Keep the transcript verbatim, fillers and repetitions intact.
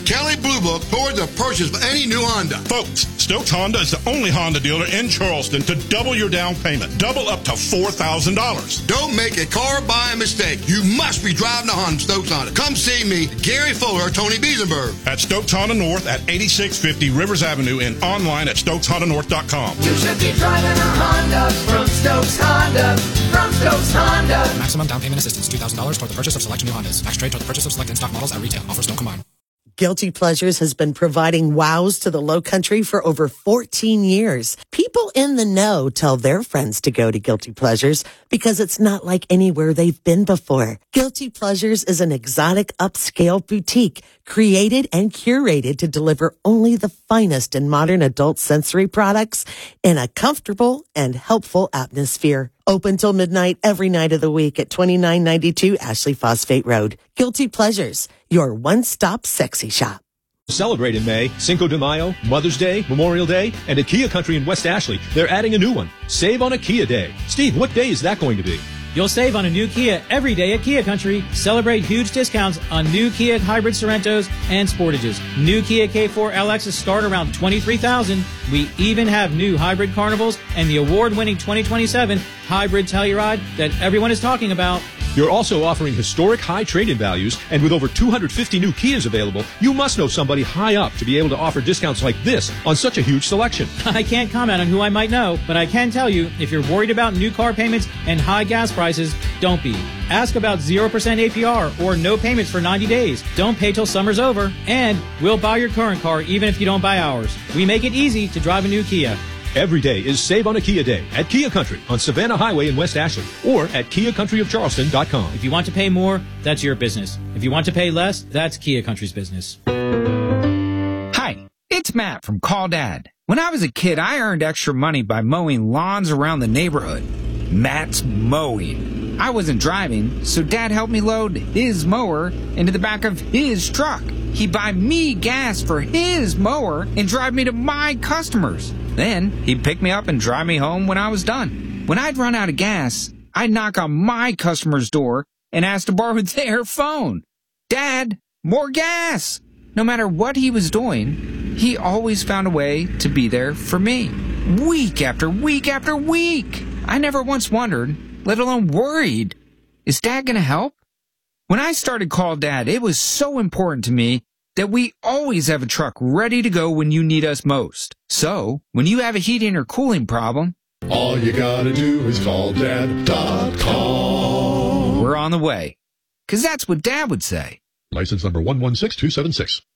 Kelly Blue Book towards the purchase of any new Honda. Folks, Stokes Honda is the only Honda dealer in Charleston to double your down payment. Double up to four thousand dollars. Don't make a car buying mistake. You must be driving a Honda, Stokes Honda. Come see me, Gary Fuller, Tony Biesenberg. At Stokes Honda North at eighty-six fifty Rivers Avenue and online at stokes honda north dot com. You should be driving a Honda from Stokes Honda. From Stokes Honda. Maximum down payment assistance, two thousand dollars toward the purchase of select new Hondas. Max trade toward the purchase of select in-stock models at retail. Offers don't combine. Guilty Pleasures has been providing wows to the Low Country for over fourteen years. People in the know tell their friends to go to Guilty Pleasures because it's not like anywhere they've been before. Guilty Pleasures is an exotic upscale boutique created and curated to deliver only the finest in modern adult sensory products in a comfortable and helpful atmosphere. Open till midnight every night of the week at twenty-nine ninety-two Ashley Phosphate Road. Guilty Pleasures, your one-stop sexy shop. Celebrate in May, Cinco de Mayo, Mother's Day, Memorial Day, and at Kia Country in West Ashley, they're adding a new one. Save on a Kia Day. Steve, what day is that going to be? You'll save on a new Kia every day at Kia Country. Celebrate huge discounts on new Kia Hybrid Sorrentos and Sportages. New Kia K four L Xs start around twenty-three thousand dollars. We even have new Hybrid Carnivals and the award-winning twenty twenty-seven Hybrid Telluride that everyone is talking about. You're also offering historic high trade-in values, and with over two hundred fifty new Kias available, you must know somebody high up to be able to offer discounts like this on such a huge selection. I can't comment on who I might know, but I can tell you, if you're worried about new car payments and high gas prices, don't be. Ask about zero percent A P R or no payments for ninety days. Don't pay till summer's over, and we'll buy your current car even if you don't buy ours. We make it easy to drive a new Kia. Every day is Save on a Kia Day at Kia Country on Savannah Highway in West Ashley or at kia country of charleston dot com. If you want to pay more, that's your business. If you want to pay less, that's Kia Country's business. Hi, it's Matt from Call Dad. When I was a kid, I earned extra money by mowing lawns around the neighborhood. Matt's mowing. I wasn't driving, so Dad helped me load his mower into the back of his truck. He'd buy me gas for his mower and drive me to my customers. Then he'd pick me up and drive me home when I was done. When I'd run out of gas, I'd knock on my customer's door and ask to borrow their phone. Dad, more gas! No matter what he was doing, he always found a way to be there for me. Week after week after week. I never once wondered, let alone worried, is Dad gonna help? When I started Call Dad, it was so important to me that we always have a truck ready to go when you need us most. So, when you have a heating or cooling problem, all you gotta do is call dad dot com. We're on the way. 'Cause that's what Dad would say. License number one one six two seven six.